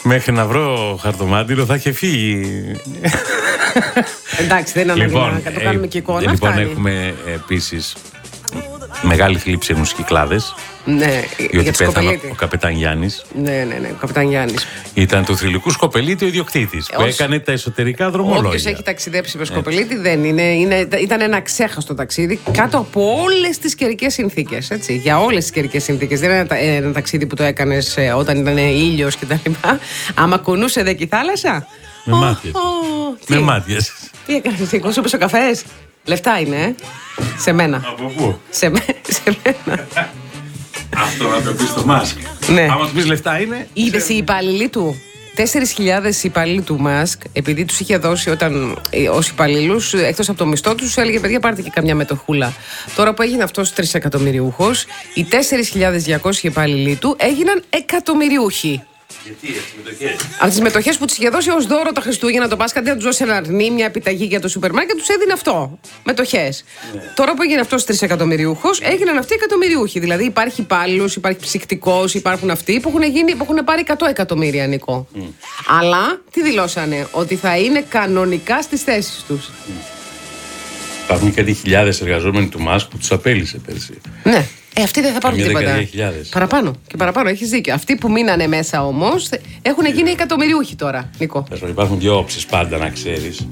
Μέχρι να βρω χαρτομάτιλο θα είχε φύγει. Εντάξει, δεν είναι ανάγκη να το κάνουμε και εικόνα. Λοιπόν, έχουμε επίσης μεγάλη θλίψη στους Κυκλάδες. Ναι, διότι πέθανε ο καπετάν Γιάννης. Ναι, ο καπετάν Γιάννης. Ήταν του θρυλικού Σκοπελίτη ο ιδιοκτήτης που έκανε τα εσωτερικά δρομολόγια. Όποιος έχει ταξιδέψει με Σκοπελίτη δεν είναι. Ήταν ένα ξέχαστο ταξίδι κάτω από όλες τις καιρικές συνθήκες. Έτσι, για όλες τις καιρικές συνθήκες. Δεν είναι ένα ταξίδι που το έκανες όταν ήταν ήλιος κτλ. Άμα κουνούσε δε και η θάλασσα. Με μάτιες. Με μάτιες. Τι έκανες, Νίκο, σου πες ο καφές. Λεφτά είναι, σε μένα. Από πού? Σε μένα. Αυτό να το πεις στο Μάσκ. Ναι. Άμα του πεις λεφτά είναι. Είδες οι υπαλλήλοι του. 4.000 υπαλλήλοι του Μάσκ, επειδή τους είχε δώσει όταν ως υπαλλήλους, εκτός από το μισθό τους, έλεγε παιδιά πάρτε και καμιά μετοχούλα. Τώρα που έγινε αυτός 3 εκατομμυριούχος, οι 4.200 υπαλλήλοι του έγιναν εκατομμυριούχοι. Γιατί, μετοχές. Από τις μετοχές που τους είχε δώσει ως δώρο τα Χριστούγεννα το Πάσχα, αντί να τους δώσει ένα αρνί, μια επιταγή για το σούπερ μάρκετ, τους έδινε αυτό. Μετοχές. Ναι. Τώρα που έγινε αυτός 3 εκατομμυριούχος, έγιναν αυτοί εκατομμυριούχοι. Δηλαδή υπάρχει υπάλληλος, υπάρχει ψυκτικός, υπάρχουν αυτοί που έχουν πάρει 100 εκατομμύρια, Νικό. Αλλά τι δηλώσανε, ότι θα είναι κανονικά στις θέσεις τους. Υπάρχουν κάτι χιλιάδες εργαζόμενοι του ΜΑΣΚ που τους απέλησε πέρσι. Ναι. Αυτοί δεν θα πάρουν τίποτα. Παραπάνω και παραπάνω, έχεις δίκιο. Αυτοί που μείνανε μέσα όμως έχουν γίνει εκατομμυριούχοι τώρα, Νίκο. Υπάρχουν δύο όψεις πάντα, να ξέρεις.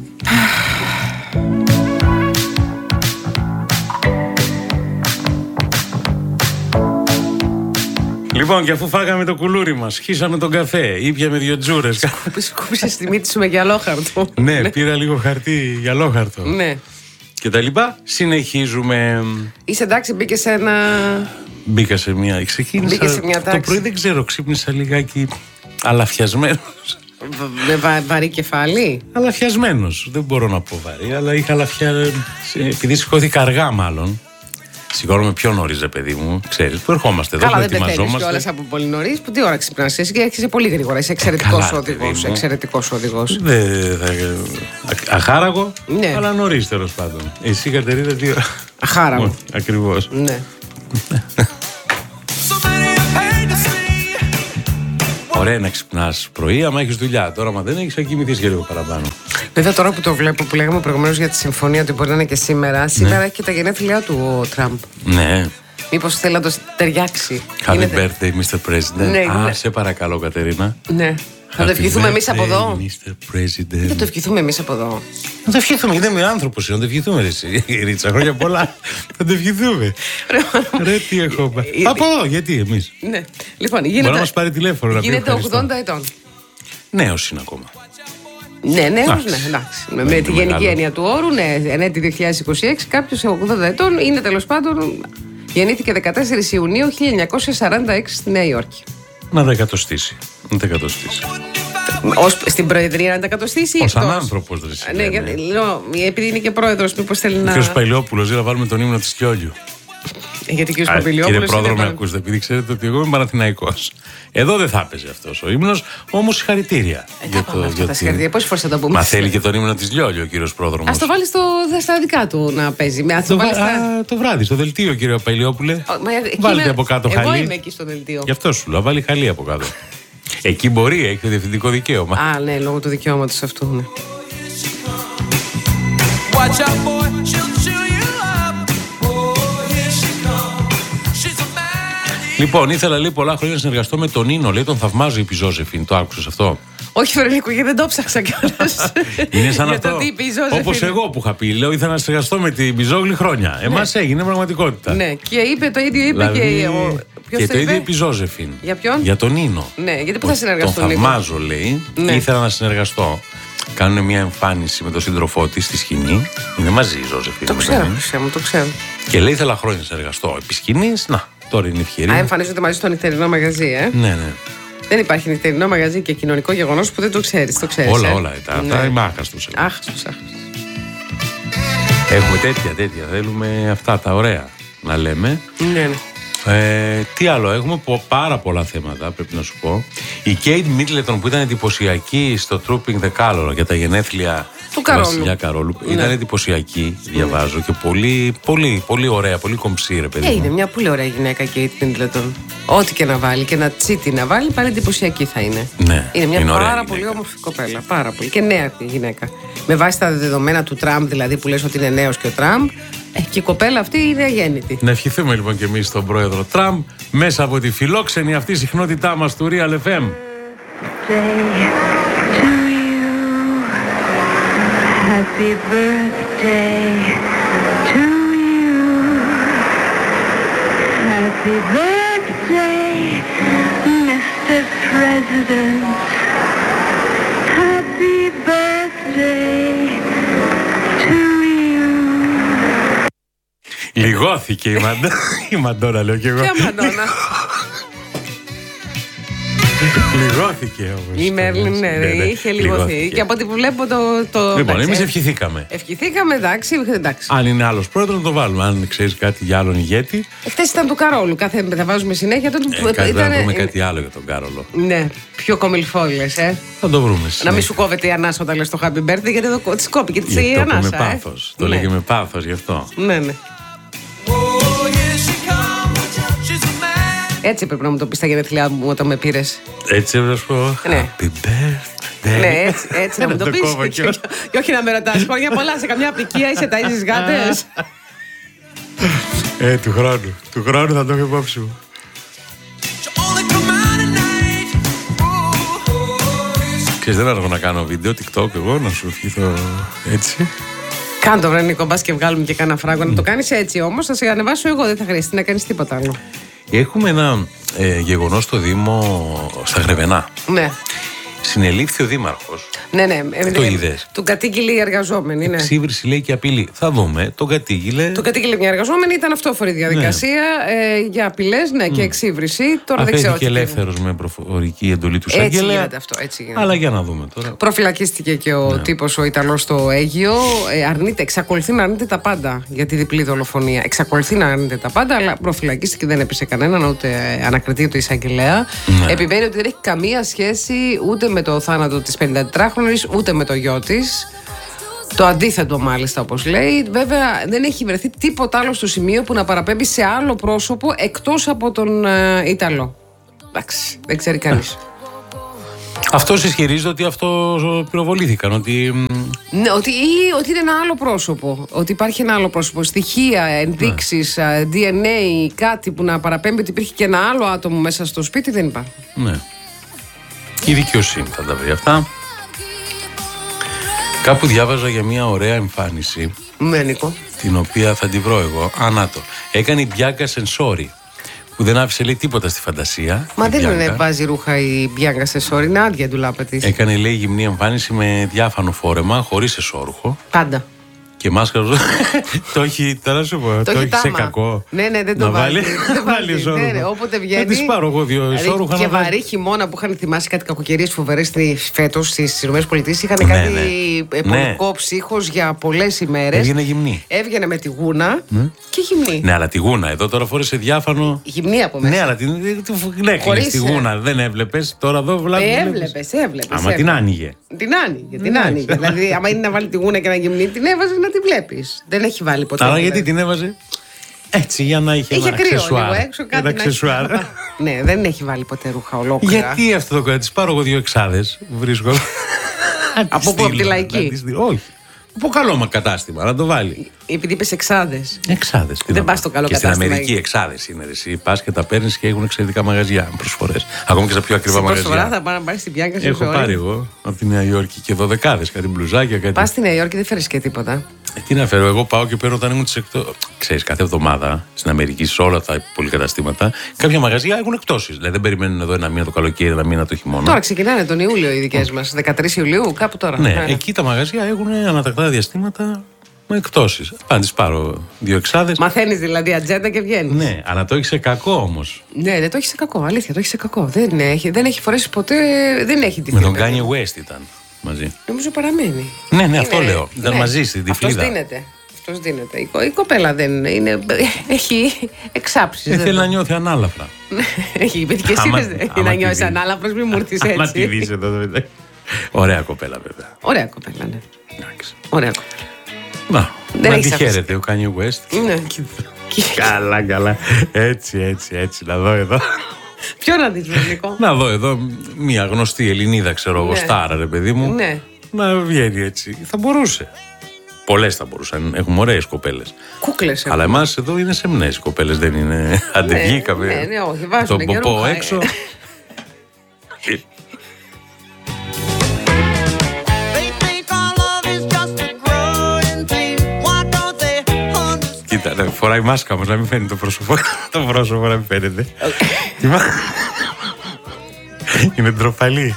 Λοιπόν, και αφού φάγαμε το κουλούρι μας, χύσαμε τον καφέ, ήπιαμε 2 τζούρες. Σκούπισες τη μύτη σου με γυαλόχαρτο. Ναι, πήρα λίγο χαρτί γυαλόχαρτο. Ναι. Και τα λοιπά, συνεχίζουμε. Είσαι εντάξει, μπήκα σε ένα. Μπήκα σε μια. Ξεκίνησα. Σε μια τάξη. Το πρωί δεν ξέρω, ξύπνησα λιγάκι αλαφιασμένος. Με βαρύ κεφάλι. Αλαφιασμένος. Δεν μπορώ να πω βαρύ, αλλά είχα αλαφιά. Επειδή σηκώθηκα αργά, μάλλον. Σηκώνομαι πιο νωρίς, ρε παιδί μου. Ξέρεις που ερχόμαστε εδώ. Καλά, δεν πεθαίνεις κιόλας από πολύ νωρίς. Που τι ώρα ξυπνάς εσύ και έρχεσαι πολύ γρήγορα. Είσαι εξαιρετικός οδηγός. Αχάραγο, ναι. Αλλά νωρίς τέλος πάντων. Εσύ, Κατερίνα, τι ώρα? Αχάραγο. Ακριβώς. Ναι. Ωραία να ξυπνάς πρωί, άμα έχεις δουλειά. Τώρα, άμα δεν έχεις, θα κοιμηθείς και λίγο παραπάνω. Βέβαια, τώρα που το βλέπω, που λέγαμε προηγουμένως για τη συμφωνία, ότι μπορεί να είναι και σήμερα. Σήμερα έχει και τα γενέθλιά του ο Τραμπ. Ναι. Μήπως θέλει να το ταιριάξει. Happy birthday, Mr. President. Ναι, σε παρακαλώ, Κατερίνα. Ναι. Θα το ευχηθούμε εμείς από εδώ. Mr. President. Θα το ευχηθούμε εμείς από εδώ. Να το ευχηθούμε, γιατί είμαι άνθρωπος, να το ευχηθούμε εσύ. Ρίτσα, χρόνια πολλά. Θα το ευχηθούμε. Ρε, τι έχω. Από εδώ, γιατί εμείς. Ναι. Λοιπόν, γίνεται. Μπορεί να μας πάρει τηλέφωνο να πει. Γίνεται 80 ετών. Νέος είναι ακόμα. Ναι, νέος, ναι, εντάξει. Με τη γενική έννοια του όρου, ναι, ενέτη 2026, κάποιος 80 ετών είναι τέλος πάντων. Γεννήθηκε 14 Ιουνίου 1946 στη Νέα Υόρκη. Να τα εκατοστήσει. Στην Προεδρία να τα εκατοστήσει ή ως ανάνθρωπος, ναι, επειδή είναι και πρόεδρος, μήπως θέλει να. Ο κ. Παλαιόπουλος, για να βάλουμε τον ύμνο της Κιόλιου. Γιατί ο κ. Παπηλιόπουλος. Κύριε Πρόεδρο, με ακούσετε, επειδή ξέρετε ότι εγώ είμαι Παναθηναϊκός. Εδώ δεν θα έπαιζε αυτός ο ύμνος, όμως συγχαρητήρια. Συγχαρητήρια. Πόσες φορές θα το πούμε. Μα θέλει και τον ύμνο της Λιόλιο ο κύριος Πρόδρομος. Ας το βάλει στα δικά του να παίζει. Το βράδυ, στο δελτίο, κύριε Παπηλιόπουλε. Βάλτε από κάτω χαλί. Εγώ είμαι εκεί στο δελτίο. Γι' αυτό σου λέω, βάλει χαλί από κάτω. Εκεί μπορεί, έχει το διευθυντικό δικαίωμα. Α, ναι, λόγω του δικαιώματος αυτού, ναι. Λοιπόν, ήθελα λέει πολλά χρόνια να συνεργαστώ με τον Νίνο, λέει τον θαυμάζω η Πιζόζεφιν. Το άκουσες αυτό? Όχι, Φερονίκο, γιατί δεν το ψάξα κιόλας. Είναι σαν αυτό. Όπως εγώ που είχα πει, λέω ήθελα να συνεργαστώ με την Πιζόγλη χρόνια. Εμάς έγινε πραγματικότητα. Ναι, και είπε το ίδιο, είπε και ο. Και το ίδιο η Πιζόζεφιν. Για ποιον? Για τον Νίνο. Ναι, γιατί πού θα συνεργαστούν? Τον θαυμάζω, λέει. Ήθελα να συνεργαστώ. Κάνουν μια εμφάνιση με τον σύντροφό της στη σκηνή. Είναι μαζί η Ζόζεφιν. Το ξέρω. Και λέει ήθελα χρόνια να συνεργαστώ. Επί σκηνής, να, τώρα είναι η ευκαιρία. Εμφανίζονται μαζί στο νυχτερινό μαγαζί, Ναι. Δεν υπάρχει νυχτερινό μαγαζί και κοινωνικό γεγονός που δεν το ξέρεις. Όλα. Αυτά είναι άχαστος. Άχαστος. Έχουμε τέτοια. Θέλουμε αυτά τα ωραία να λέμε. Ναι. Τι άλλο, έχουμε πάρα πολλά θέματα, πρέπει να σου πω. Η Κέιτ Μίτλετον που ήταν εντυπωσιακή στο Trooping the Colour για τα γενέθλια του Βασιλιά Καρόλου. Ναι. Ήταν εντυπωσιακή, διαβάζω, και πολύ ωραία, πολύ κομψή, ρε παιδί. Είναι μια πολύ ωραία γυναίκα, Κέιτ Μίτλετον. Ό,τι και να βάλει και να τσίτι να βάλει, πάλι εντυπωσιακή θα είναι. Ναι, είναι μια πάρα πολύ όμορφη κοπέλα. Πάρα πολύ. Και νέα γυναίκα. Με βάση τα δεδομένα του Τραμπ, δηλαδή που λες ότι είναι νέος και ο Τραμπ, και η κοπέλα αυτή είναι αγέννητη. Να ευχηθούμε λοιπόν και εμείς στον πρόεδρο Τραμπ μέσα από τη φιλόξενη αυτή συχνότητά μας του Real FM. Happy birthday to you. Happy birthday, Mr. President. Happy birthday to you. Λιγώθηκε η Μαντόνα, λέω κι εγώ. Ποια Μαντόνα? Λιγώθηκε όμως. Η Μέρλιν, ναι, είχε λιγωθεί. Και από ό,τι βλέπω το. Λοιπόν, εμείς ευχηθήκαμε. Ευχηθήκαμε, εντάξει. Αν είναι άλλος πρόεδρος να το βάλουμε. Αν ξέρεις κάτι για άλλον ηγέτη. Χθες ήταν του Καρόλου. Θα βάζουμε συνέχεια. Θα βρούμε κάτι άλλο για τον Κάρολο. Ναι, πιο κομιλφόλες, Θα το βρούμε. Να μην σου κόβεται η ανάσα όταν λες το Happy Birthday, γιατί τη κόπηκε τη η ανάσα. Το με πάθος. Το λέγε με πάθος γι' αυτό. Ναι. Έτσι πρέπει να μου το πεις στα γενέθλιά μου όταν με πήρες. Έτσι έπρεπε να σου πω. Ναι. Happy birthday. Ναι, έτσι να μου το πεις. Και όχι να με ρωτάς χρόνια πολλά, σε καμιά απικία είσαι ταΐζεις γάτες. Του χρόνου θα το έχω υπόψη μου. Ξέρεις, δεν αργώ να κάνω βίντεο TikTok εγώ, να σου ευχηθώ έτσι. Κάντο βρε Νίκο, μπας και βγάλουμε και κάνα φράγκο. Να το κάνεις έτσι όμως, θα σε ανεβάσω εγώ, δεν θα χρειαστεί να κάνεις τίποτα άλλο. Έχουμε ένα γεγονός στο Δήμο, στα Γρεβενά. Ναι. Συνελήφθη ο δήμαρχος. Ναι. Το είδες? Τον κατήγγειλε η εργαζόμενη. Ναι. Εξύβριση λέει και απειλή. Θα δούμε. Τον κατήγγειλε. Τον κατήγγειλε μια εργαζόμενη, ήταν αυτόφορη διαδικασία για απειλές και εξύβριση. Τώρα δεν ξέρω. Αφέθηκε ελεύθερος με προφορική εντολή του εισαγγελέα. Έτσι γίνεται αυτό. Έτσι γίνεται. Αλλά για να δούμε τώρα. Προφυλακίστηκε και ο τύπος ο Ιταλός στο Αίγυο. Εξακολουθεί να αρνείται τα πάντα για τη διπλή δολοφονία. Εξακολουθεί να αρνείται τα πάντα, αλλά προφυλακίστηκε, δεν έπεσε κανέναν, ούτε ανακριτή του εισαγγελέα. Επιμένει ότι δεν έχει καμία σχέση ούτε με το θάνατο της 54χρονης, ούτε με το γιο της. Το αντίθετο μάλιστα, όπως λέει. Βέβαια δεν έχει βρεθεί τίποτα άλλο στο σημείο που να παραπέμπει σε άλλο πρόσωπο εκτός από τον Ιταλό. Εντάξει, δεν ξέρει κανείς. Αυτός ισχυρίζεται ότι αυτό πυροβολήθηκαν, ότι... Ναι, ότι είναι ένα άλλο πρόσωπο. Ότι υπάρχει ένα άλλο πρόσωπο. Στοιχεία, ενδείξεις, DNA, κάτι που να παραπέμπει ότι υπήρχε και ένα άλλο άτομο μέσα στο σπίτι, δεν υπάρχει. Ναι. Η δικαιοσύνη θα τα βρει αυτά. Κάπου διάβαζα για μια ωραία εμφάνιση. Ναι, Νίκο. Την οποία θα τη βρω εγώ. Ανάτο. Έκανε η Μπιάνκα Σενσόρι. Που δεν άφησε λέει τίποτα στη φαντασία. Μα δεν βάζει ρούχα η Μπιάνκα Σενσόρι, είναι άδεια ντουλάπα της. Έκανε λέει γυμνή εμφάνιση με διάφανο φόρεμα, χωρίς εσώρουχο. Πάντα. Και μάσκαρο. Το έχει, τώρα σου πω, το έχει σε κακό. Ναι, δεν το βάλει. Ναι, όποτε βγαίνει. Δεν τη πάρω εγώ δύο εσώρουχα. Και βαρύ χειμώνα που είχαν θυμάσει κάτι κακοκαιρίες φοβερές φέτος στις ΗΠΑ. Είχαν κάτι πολικό ψύχος για πολλές ημέρες. Έβγαινε γυμνή. Έβγαινε με τη γούνα και γυμνή. Ναι, αλλά τη γούνα. Εδώ τώρα φόρεσε διάφανο. Γυμνή από μέσα. Ναι, αλλά την έκλεινε τη γούνα. Δεν έβλεπες. Τώρα εδώ βλέπει. Έβλεπες. Άμα την άνοιγε. Την άνοιγε. Δηλαδή, άμα είναι να βάλει τη γούνα και να γυμνή, την έβαζε να τη βλέπεις. Δεν έχει βάλει ποτέ. Αλλά γιατί την έβαζε? Έτσι, για να είχε ένα αξεσουάρ. Ένα αξεσουάρ. Ναι, δεν έχει βάλει ποτέ ρούχα ολόκληρα. Γιατί αυτό το κάνει? Τη πάρω εγώ δύο εξάδες. Βρίσκω. Από πού? Από τη Λαϊκή? Όχι. Από καλό κατάστημα, να το βάλει. Επειδή είπες εξάδες. Εξάδες. Δεν πας στο καλό κατάστημα. Και στην Αμερική εξάδες είναι. Εσύ πας και τα παίρνεις και έχουν εξαιρετικά μαγαζιά, προσφορές. Ακόμα και στα πιο ακριβά μαγαζιά. Προσφορά θα πάνε να πάρεις στην Μπιάνκα Σενσόρι. Έχω πάρει εγώ από τη Νέα Υόρκη και 12, κάτι μπλουζάκια, κάτι. Πας στη Νέα Υόρκη, δεν φέρεις και τίποτα. Τι να φέρω, εγώ πάω και παίρνω όταν ήμουν ξέρεις, κάθε εβδομάδα στην Αμερική, σε όλα τα πολυκαταστήματα, κάποια μαγαζιά έχουν εκπτώσεις. Δηλαδή δεν περιμένουν εδώ ένα μήνα το καλοκαίρι, ένα μήνα το χειμώνα. Τώρα ξεκινάνε τον Ιούλιο οι δικές μας. 13 Ιουλίου, κάπου τώρα. Ναι, εκεί τα μαγαζιά έχουν ανατακτά διαστήματα με εκπτώσεις. Πάντα τις πάρω δύο εξάδες. Μαθαίνεις δηλαδή ατζέντα και βγαίνεις. Ναι, αλλά το έχει σε κακό όμως. Ναι, δεν το έχει σε κακό. Αλήθεια, το έχει σε κακό. Δεν έχει φορέσει ποτέ. Δεν έχει τη με τον Kanye West ήταν μαζί. Νομίζω παραμένει. Ναι, αυτό λέω. Ήταν μαζί στην τυφλίδα. Αυτό αυτός δίνεται. Η κοπέλα δεν είναι. Έχει εξάψεις. Θέλει να νιώθει ανάλαφρα. Έχει πει και εσύ να νιώσεις ανάλαφρος, μην μου έρθεις έτσι. Άμα τη δεις εδώ. Ωραία κοπέλα, βέβαια. Ωραία κοπέλα, ναι. Ωραία κοπέλα. Να τη χαίρεται ο Kanye West. Ναι. Καλά. Έτσι. Να δω εδώ. Ποιο να δεις, Νικό? Να δω εδώ μια γνωστή Ελληνίδα, ξέρω εγώ, στάρα, ρε παιδί μου. Ναι. Να βγαίνει έτσι. Θα μπορούσε. Πολλές θα μπορούσαν. Έχουμε ωραίες κοπέλες. Κούκλες. Αλλά εμάς εδώ είναι σεμνές οι κοπέλες, δεν είναι. Αντεβγήκαμε. Ναι, όχι, βάζουν τον ποπό έξω. Κοίτα, φοράει μάσκα όμως, να μην φαίνεται το πρόσωπο. Το πρόσωπο να μην φαίνεται. Είναι ντροπαλή.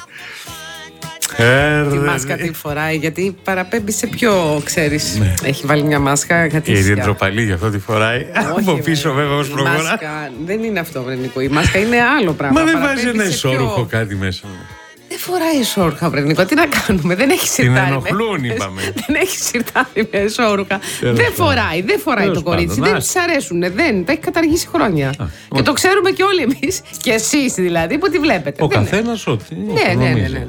Τη μάσκα τη φοράει, γιατί παραπέμπει σε πιο, ξέρεις. Έχει βάλει μια μάσκα. Είναι ντροπαλή, γι' αυτό τη φοράει. Από πίσω βέβαια ως προχωρά. Δεν είναι αυτό, Βρενικό. Η μάσκα είναι άλλο πράγμα. Μα δεν βάζει ένα ισόρουχο κάτι μέσα. Δεν φοράει ισόρουχα, Βρενικό. Τι να κάνουμε, δεν έχει σιρτάρι. Την ενοχλούν, είπαμε. Δεν έχει σιρτάρι με ισόρουχα. Δεν φοράει το κορίτσι. Δεν τη αρέσουν. Δεν. Τα έχει καταργήσει χρόνια. Και το ξέρουμε και όλοι εμείς. Και εσείς δηλαδή που τη βλέπετε. Ο καθένας ό,τι. Ναι.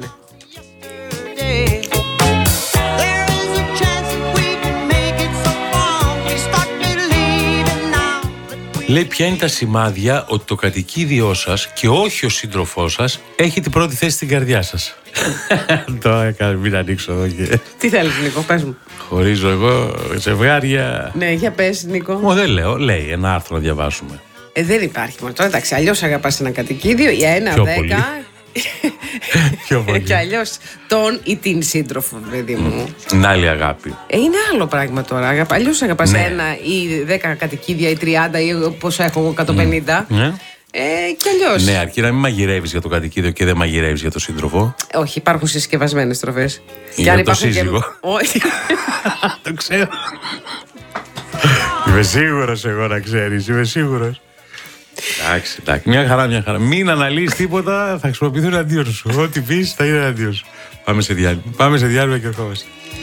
Λέει ποια είναι τα σημάδια ότι το κατοικίδιό σας και όχι ο σύντροφός σας έχει την πρώτη θέση στην καρδιά σας. Το έκανα, μην ανοίξω εδώ και... Τι θέλεις, Νίκο, πες μου. Χωρίζω εγώ ζευγάρια. Ναι, για πες, Νίκο. Δεν λέω, λέει ένα άρθρο να διαβάσουμε. Δεν υπάρχει μόνο. Τώρα εντάξει, αλλιώς αγαπάς ένα κατοικίδιο για 1-10. Πιο πολύ. Και αλλιώς τον ή την σύντροφο, παιδί μου. Είναι άλλη αγάπη. Είναι άλλο πράγμα τώρα. Αλλιώς αγαπάς 1 ή 10 κατοικίδια ή 30 ή πόσο έχω εγώ, 150. Ναι. Και αλλιώς. Ναι, αρκεί να μην μαγειρεύεις για το κατοικίδιο και δεν μαγειρεύεις για το σύντροφο. Όχι, υπάρχουν συσκευασμένες τροφές. Για το σύζυγο. Όχι. Το ξέρω. Είμαι σίγουρος εγώ να ξέρεις. Είμαι σίγουρος. Εντάξει, μια χαρά. Μην αναλύεις τίποτα, θα χρησιμοποιηθούν αντίον σου. Ό,τι πεις θα είναι αντίον σου. Πάμε σε διάλειμμα και ερχόμαστε.